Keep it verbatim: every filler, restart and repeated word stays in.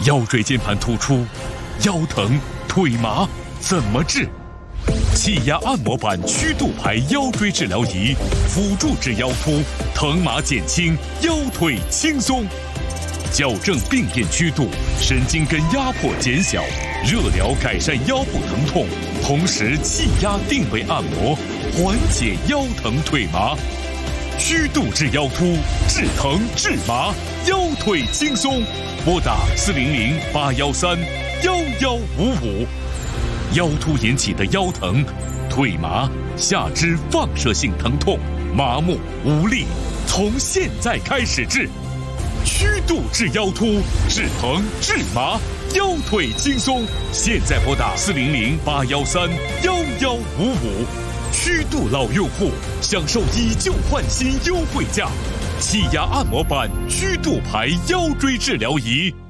腰椎间盘突出、腰疼、腿麻怎么治？气压按摩板曲度牌腰椎治疗仪，辅助治腰突，疼麻减轻，腰腿轻松。矫正病变曲度，神经根压迫减小，热疗改善腰部疼痛，同时气压定位按摩，缓解腰疼腿麻。曲度治腰突，治疼治麻，腰腿轻松。拨打四零零八幺三幺幺五五。腰突引起的腰疼、腿麻、下肢放射性疼痛、麻木无力，从现在开始治。曲度治腰突，治疼治麻，腰腿轻松。现在拨打四零零八幺三幺幺五五。曲度老用户享受以旧换新优惠价，气压按摩板曲度牌腰椎治疗仪。